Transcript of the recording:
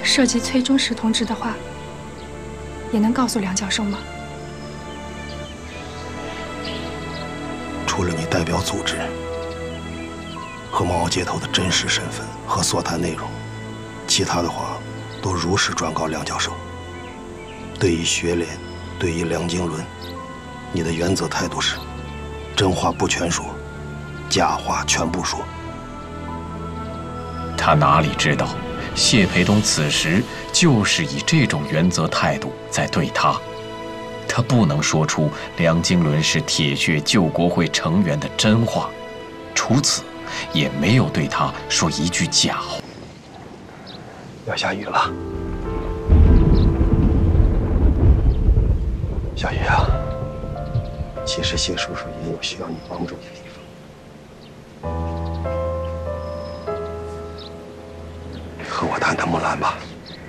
涉及崔中石同志的话，也能告诉梁教授吗？ 除了你代表组织和毛街头的真实身份和所谈内容，其他的话都如实转告梁教授。对于学联，对于梁经纶，你的原则态度是：真话不全说，假话全不说。 他哪里知道，谢培东此时就是以这种原则态度在对他。他不能说出梁经纶是铁血救国会成员的真话，除此也没有对他说一句假话。 要下雨了，小雨啊，其实谢叔叔也有需要你帮助的地方，和我谈谈木兰吧。